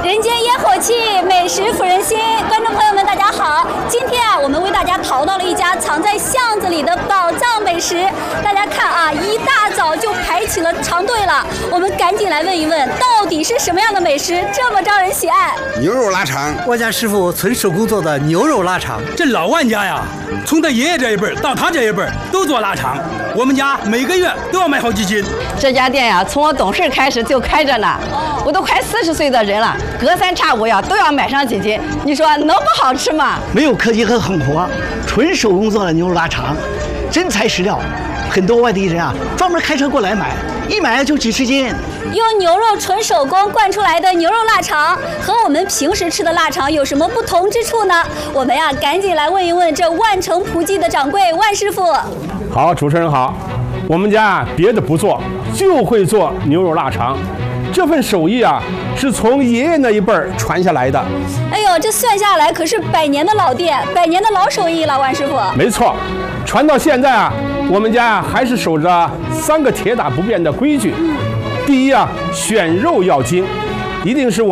人间烟火气，美食抚人心。观众朋友们，大家好！今天我们为大家淘到了一家藏在巷子里的宝藏美食。大家看啊，一大早就排起了长队了。我们赶紧来问一问，到底是什么样的美食这么招人喜爱？ 牛肉腊肠， 我家师傅纯手工做的牛肉腊肠。 这老万家呀，从他爷爷这一辈到他这一辈都做腊肠，我们家每个月都要买好几斤。 这家店呀，从我懂事开始就开着呢。我都快40岁的人了，隔三差五呀都要买上几斤，你说能不好吃吗？ 没有科技和狠活，纯手工做的牛肉腊肠，真材实料。很多外地人啊，专门开车过来买，一买就几十斤。 用牛肉纯手工灌出来的牛肉腊肠，和我们平时吃的腊肠有什么不同之处呢？我们呀，赶紧来问一问这万城葡记的掌柜万师傅。 好，主持人好，我们家别的不做，就会做牛肉腊肠。这份手艺啊，是从爷爷那一辈儿传下来的。 哎呦，这算下来可是100年的老店，100年的老手艺了，万师傅。 没错，传到现在啊，我们家还是守着3个铁打不变的规矩。第一啊，选肉要精，一定是我